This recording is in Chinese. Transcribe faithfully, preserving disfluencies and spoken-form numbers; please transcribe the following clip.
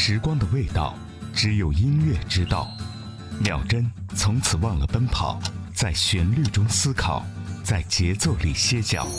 时光的味道，只有音乐知道。秒针从此忘了奔跑，在旋律中思考，在节奏里歇脚。